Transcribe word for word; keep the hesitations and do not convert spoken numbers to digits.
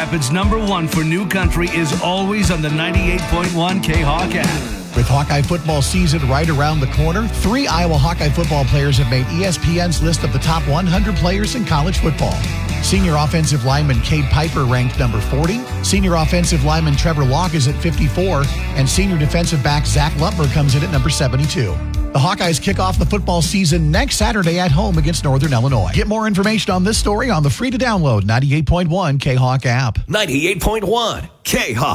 Rapids' number one for new country is always on the ninety-eight point one K-Hawk app. With Hawkeye football season right around the corner, three Iowa Hawkeye football players have made E S P N's list of the top one hundred players in college football. Senior offensive lineman Cade Piper ranked number forty. Senior offensive lineman Trevor Locke is at fifty-four. And senior defensive back Zach Lutmer comes in at number seventy-two. The Hawkeyes kick off the football season next Saturday at home against Northern Illinois. Get more information on this story on the free-to-download ninety-eight point one K-Hawk app. ninety-eight point one K-Hawk.